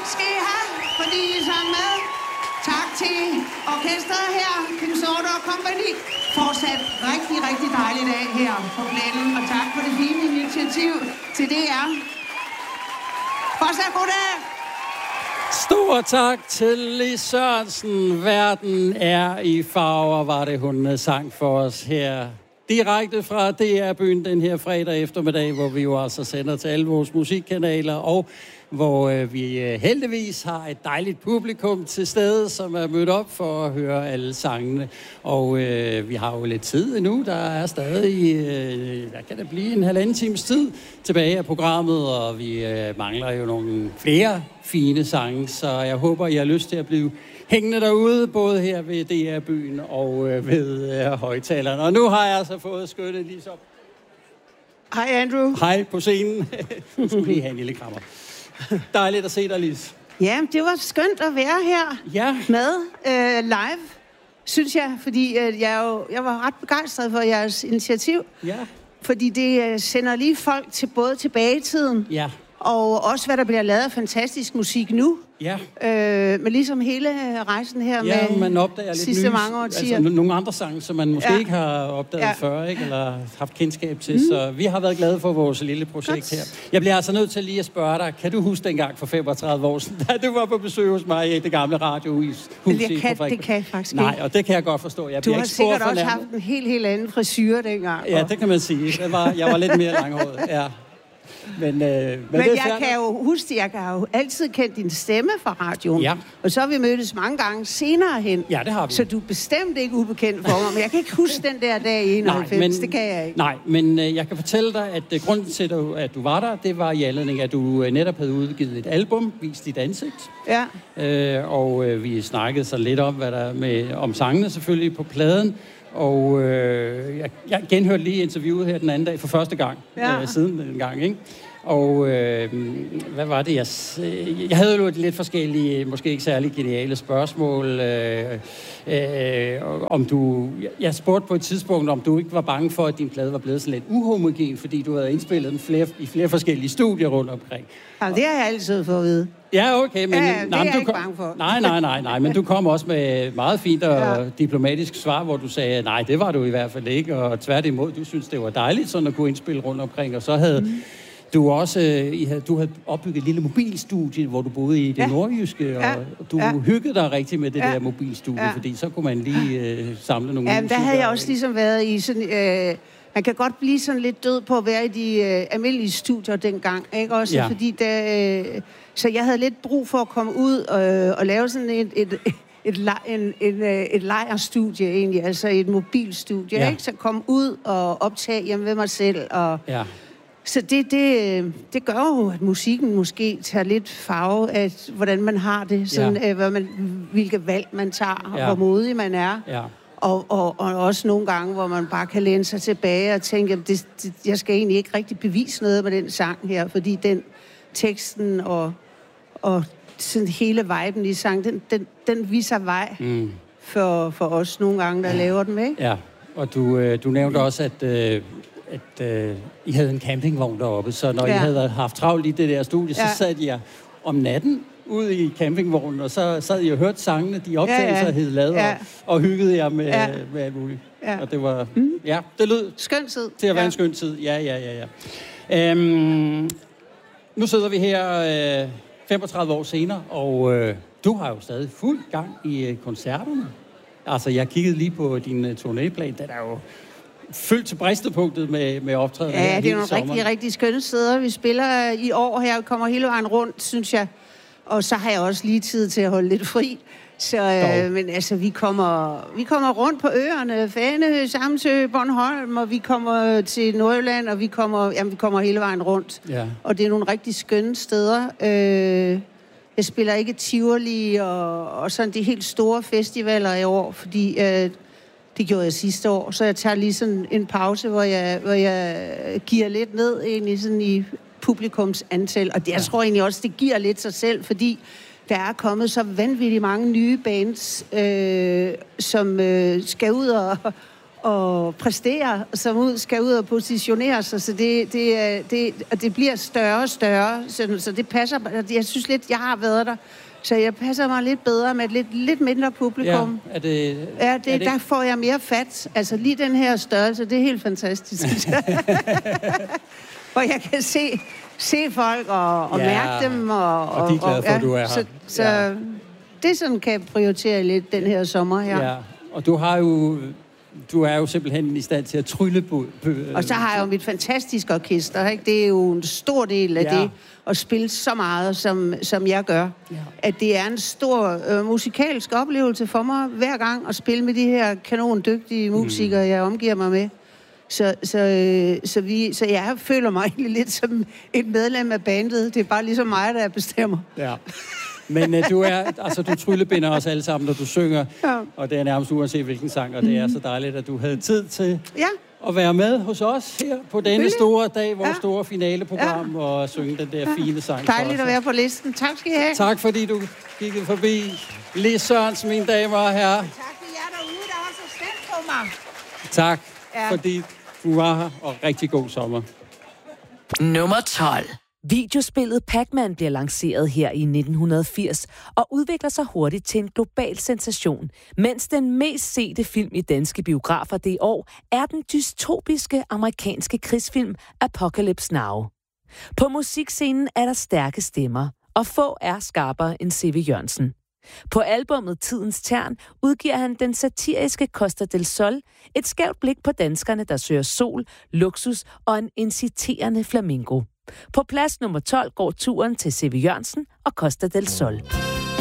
skal I have, fordi I sang med. Tak til orkestret her, Kim Sorte og Company. Fortsat rigtig, rigtig dejlig dag her på plænen, og tak for det fine initiativ til DR. Fortsat god dag. Stor tak til Lis Sørensen. Verden er i farver, var det hun sang for os her. Direkte fra DR-byen den her fredag eftermiddag, hvor vi jo altså sender til alle vores musikkanaler, og hvor vi heldigvis har et dejligt publikum til stede, som er mødt op for at høre alle sangene. Og vi har jo lidt tid endnu. Der er stadig, der kan det blive en halvanden times tid tilbage af programmet, og vi mangler jo nogle flere fine sange, så jeg håber, I har lyst til at blive hængende derude, både her ved DR-byen og ved højtalerne. Og nu har jeg altså fået skønnet lige så. Hej Andrew. Hej på scenen. Du skulle lige have en lille krammer. Dejligt at se dig, Lis. Ja, det var skønt at være her med live, synes jeg, fordi jeg var ret begejstret for jeres initiativ. Ja. Fordi det sender lige folk både tilbage i tiden, og også hvad der bliver lavet af fantastisk musik nu. Ja. Men ligesom hele rejsen her med man opdager lidt sidste mange årtier. Altså nogle andre sange, som man måske ikke har opdaget før, ikke? Eller haft kendskab til. Så vi har været glade for vores lille projekt her. Jeg bliver altså nødt til lige at spørge dig, kan du huske dengang for 35 år siden, da du var på besøg hos mig i det gamle radiohus? Det kan jeg faktisk ikke. Nej, og det kan jeg godt forstå. Du har sikkert også haft en helt anden frisyre dengang. Ja, det kan man sige. Jeg var lidt mere langhåret, ja. Men jeg kan jo huske, jeg har jo altid kendt din stemme fra radioen. Ja. Og så har vi mødtes mange gange senere hen. Ja, det har vi. Så du er bestemt ikke ubekendt for mig. Men jeg kan ikke huske den der dag i 91. Det kan jeg ikke. Nej, men jeg kan fortælle dig, at grunden til, at du var der, det var i anledning, at du netop havde udgivet et album, Vist dit ansigt. Ja. Og vi snakkede så lidt om, om sangene selvfølgelig på pladen. Og jeg genhørte lige interviewet her den anden dag for første gang, siden den gang, ikke? Og hvad var det, jeg havde jo lidt forskellige, måske ikke særlig geniale spørgsmål. Jeg spurgte på et tidspunkt, om du ikke var bange for, at din plade var blevet sådan lidt uhomogen, fordi du havde indspillet den i flere forskellige studier rundt omkring. Ja, det har jeg altid fået at vide. Ja, okay, men det er jeg ikke bange for. Nej, men du kom også med meget fint og diplomatisk svar, hvor du sagde, nej, det var du i hvert fald ikke, og tværtimod, du synes, det var dejligt sådan at kunne indspille rundt omkring, og så havde du også, du havde opbygget et lille mobilstudie, hvor du boede i det nordjyske, og du hyggede dig rigtig med det der mobilstudie, fordi så kunne man lige samle nogle musikere. Der havde jeg også ligesom været i sådan... Man kan godt blive sådan lidt død på at være i de almindelige studier dengang, ikke også? Ja. Fordi så jeg havde lidt brug for at komme ud og lave sådan et lejrstudie egentlig, altså et mobilstudie, ikke? Så komme ud og optage hjemme ved mig selv. Så det gør jo, at musikken måske tager lidt farve af, hvordan man har det, sådan, hvilke valg man tager, og hvor modig man er. Ja. Og også nogle gange, hvor man bare kan læne sig tilbage og tænke, at jeg skal egentlig ikke rigtig bevise noget med den sang her, fordi den teksten og sådan hele viben i sangen, den viser vej for os nogle gange, der laver den, ikke? Ja, og du nævnte også, at I havde en campingvogn deroppe, så når I havde haft travlt i det der studie, så sad jeg om natten ude i campingvognen, og så sad I og hørte sangene, de optagelser havde lavet, og hyggede jer med alt muligt. Ja. Og det var, det lød skøn tid. Til at være en skøn tid. Ja. Nu sidder vi her 35 år senere, og du har jo stadig fuld gang i koncerterne. Altså, jeg kiggede lige på din turnéplan, den er jo fyldt til bristepunktet med optræden. Ja, det er nogle rigtig, rigtig skønne steder. Vi spiller i år her, vi kommer hele vejen rundt, synes jeg. Og så har jeg også lige tid til at holde lidt fri. Så, men altså, vi kommer rundt på øerne, Fanø, Samsø, Bornholm, og vi kommer til Nordjylland, og vi kommer hele vejen rundt. Ja. Og det er nogle rigtig skønne steder. Jeg spiller ikke Tivoli og sådan de helt store festivaler i år, fordi det gjorde jeg sidste år. Så jeg tager lige sådan en pause, hvor jeg giver lidt ned egentlig sådan i publikumsantal. Og jeg tror egentlig også, det giver lidt sig selv, fordi der er kommet så vanvittigt mange nye bands, som skal ud og præstere, som skal ud og positionere sig, så det bliver større og større, så det passer. Jeg synes lidt, jeg har været der, så jeg passer mig lidt bedre med et lidt mindre publikum. Ja, der får jeg mere fat. Altså lige den her størrelse, det er helt fantastisk. Hvor jeg kan se folk og mærke dem. Og de er glade for, at du er her. Så det sådan kan jeg prioritere lidt den her sommer her. Ja, og du er jo simpelthen i stand til at trylle. Og så har jeg jo mit fantastiske orkester, ikke? Det er jo en stor del af det, at spille så meget, som jeg gør. Ja. At det er en stor musikalsk oplevelse for mig, hver gang at spille med de her kanondygtige musikere, jeg omgiver mig med. Så jeg føler mig egentlig lidt som et medlem af bandet. Det er bare ligesom mig, der bestemmer. Ja. Men du tryllebinder os alle sammen, når du synger, og det er nærmest uanset hvilken sang, og det er så dejligt, at du havde tid til at være med hos os her på denne store dag, vores store finaleprogram, og synge den der fine sang. Dejligt at være på listen. Tak skal I have. Tak fordi du kiggede forbi. Lis Sørensen, mine damer og herrer. Tak for jer derude, der også har stemt på mig. Tak, fordi du var her, og rigtig god sommer. Nummer 12. Videospillet Pac-Man bliver lanceret her i 1980 og udvikler sig hurtigt til en global sensation, mens den mest sete film i danske biografer det år er den dystopiske amerikanske krigsfilm Apocalypse Now. På musikscenen er der stærke stemmer, og få er skarpere end C.V. Jørgensen. På albummet Tidens Tern udgiver han den satiriske Costa del Sol, et skævt blik på danskerne, der søger sol, luksus og en inciterende flamingo. På plads nummer 12 går turen til C.V. Jørgensen og Costa del Sol.